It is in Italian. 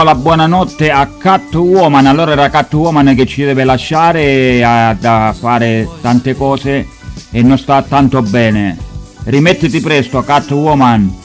La buonanotte a Catwoman. Allora era Catwoman che ci deve lasciare da fare tante cose e non sta tanto bene. Rimettiti presto, Catwoman.